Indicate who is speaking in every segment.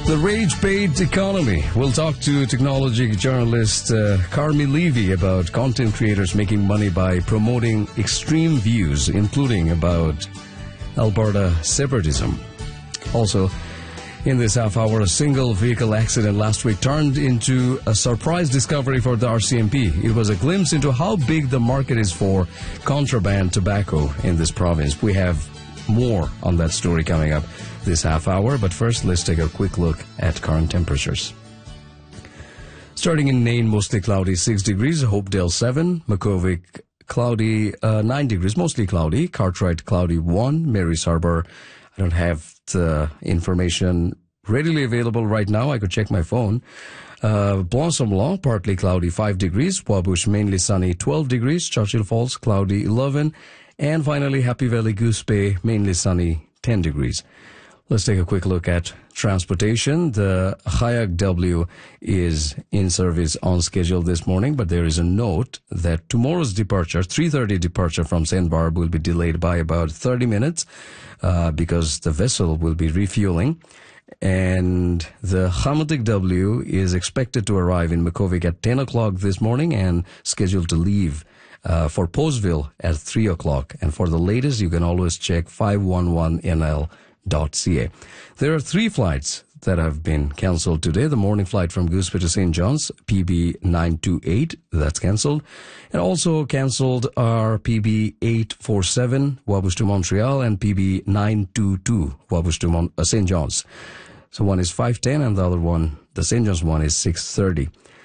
Speaker 1: The rage-bait economy. We'll talk to technology journalist Carmi Levy about content creators making money by promoting extreme views, including about Alberta separatism. Also, in this half hour, a single vehicle accident last week turned into a surprise discovery for the RCMP. It was a glimpse into how big the market is for contraband tobacco in this province. We have more on that story coming up this half hour, but first let's take a quick look at current temperatures. Starting in Nain, mostly cloudy, 6 degrees, Hopedale 7, Makuvik cloudy, 9 degrees, mostly cloudy, Cartwright cloudy 1, Mary's Harbour. I don't have the information readily available right now. I could check my phone. Blossom-Law, partly cloudy, 5 degrees, Wabush mainly sunny, 12 degrees, Churchill Falls cloudy, 11, and finally Happy Valley Goose Bay mainly sunny, 10 degrees. Let's take a quick look at transportation. The Hayak W is in service on schedule this morning, but there is a note that tomorrow's departure, 3:30 departure from St. Barb, will be delayed by about 30 minutes because the vessel will be refueling. And the Hamatik W is expected to arrive in Makuvik at 10 o'clock this morning and scheduled to leave for Postville at 3 o'clock. And for the latest, you can always check 511nl.ca. There are 3 flights that have been cancelled today. The morning flight from Goose Bay to St. John's, PB 928, that's cancelled. And also cancelled are PB 847, Wabush to Montreal, and PB 922, Wabush to St. John's. So one is 5:10 and the other one, the St. John's one, is 6:30.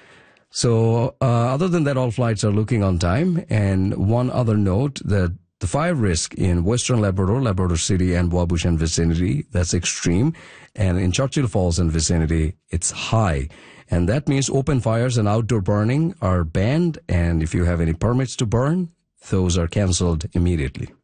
Speaker 1: So other than that, all flights are looking on time. And one other note, that the fire risk in Western Labrador, Labrador City, and Wabush and vicinity, that's extreme. And in Churchill Falls and vicinity, it's high. And that means open fires and outdoor burning are banned. And if you have any permits to burn, those are cancelled immediately.